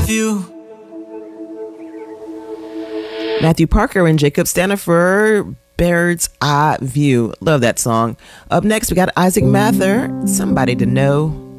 Matthew Parker and Jacob Stanifer, Bird's Eye View. Love that song. Up next, we got Isaac Mather, Somebody to Know.